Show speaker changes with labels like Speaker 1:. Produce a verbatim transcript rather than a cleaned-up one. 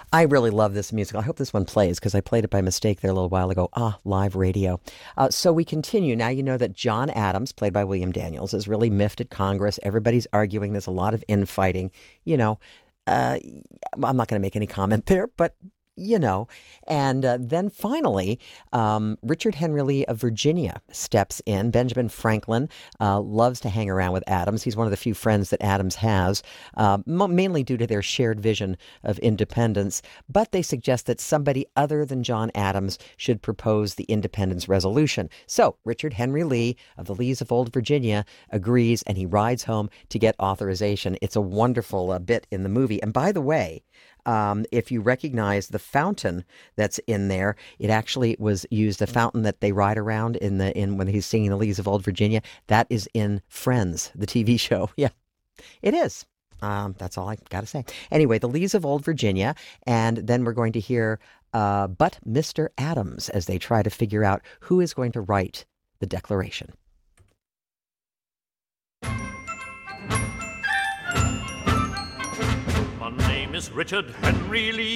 Speaker 1: I really love this musical. I hope this one plays because I played it by mistake there a little while ago. Ah, live radio. Uh, so we continue. Now you know that John Adams, played by William Daniels, is really miffed at Congress. Everybody's arguing. There's a lot of infighting. You know, uh, I'm not going to make any comment there, but you know. And uh, then finally, um, Richard Henry Lee of Virginia steps in. Benjamin Franklin uh, loves to hang around with Adams. He's one of the few friends that Adams has, uh, m- mainly due to their shared vision of independence. But they suggest that somebody other than John Adams should propose the independence resolution. So Richard Henry Lee of the Lees of Old Virginia agrees, and he rides home to get authorization. It's a wonderful uh, bit in the movie. And by the way, Um, if you recognize the fountain that's in there, it actually was used, a fountain that they ride around in the in when he's singing the Lees of Old Virginia. That is in Friends, the T V show. Yeah, it is. Um, that's all I got to say. Anyway, the Lees of Old Virginia, and then we're going to hear uh, But Mister Adams as they try to figure out who is going to write the Declaration.
Speaker 2: My name is Richard Henry Lee.